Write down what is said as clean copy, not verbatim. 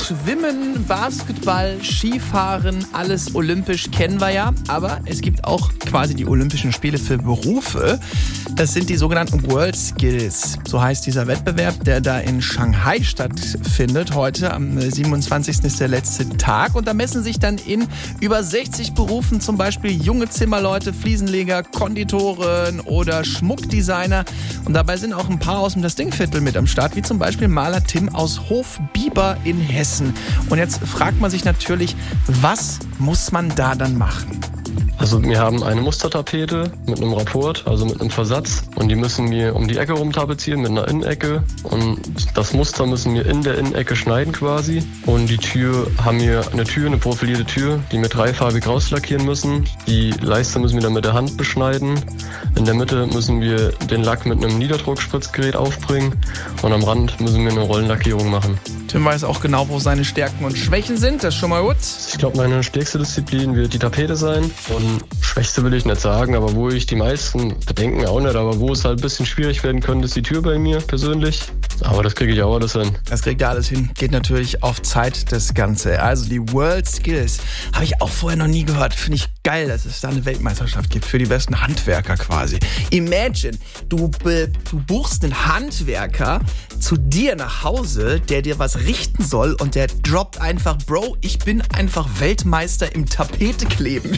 Schwimmen, Basketball, Skifahren, alles olympisch kennen wir ja. Aber es gibt auch quasi die Olympischen Spiele für Berufe. Das sind die sogenannten World Skills. So heißt dieser Wettbewerb, der da in Shanghai stattfindet. Heute am 27. ist der letzte Tag. Und da messen sich dann in über 60 Berufen zum Beispiel junge Zimmerleute, Fliesenleger, Konditoren oder Schmuckdesigner. Und dabei sind auch ein paar aus dem Das-Ding-Viertel mit am Start, wie zum Beispiel Maler Tim aus Hofbiber in Hessen. Und jetzt fragt man sich natürlich, was muss man da dann machen? Also wir haben eine Mustertapete mit einem Rapport, also mit einem Versatz. Und die müssen wir um die Ecke rum tapezieren mit einer Innenecke. Und das Muster müssen wir in der Innenecke schneiden quasi. Und die Tür haben wir eine profilierte Tür, die wir dreifarbig rauslackieren müssen. Die Leiste müssen wir dann mit der Hand beschneiden. In der Mitte müssen wir den Lack mit einem Niederdruckspritzgerät aufbringen. Und am Rand müssen wir eine Rollenlackierung machen. Tim weiß auch genau, wo seine Stärken und Schwächen sind. Das ist schon mal gut. Ich glaube, meine stärkste Disziplin wird die Tapete sein. Und schwächste will ich nicht sagen, aber wo ich die meisten Bedenken auch nicht, aber wo es halt ein bisschen schwierig werden könnte, ist die Tür bei mir persönlich. Aber das kriege ich auch alles hin. Das kriegt er alles hin. Geht natürlich auf Zeit das Ganze. Also die World Skills habe ich auch vorher noch nie gehört. Finde ich geil, dass es da eine Weltmeisterschaft gibt für die besten Handwerker quasi. Imagine, du buchst einen Handwerker zu dir nach Hause, der dir was richten soll und der droppt einfach, Bro, ich bin einfach Weltmeister im Tapetekleben.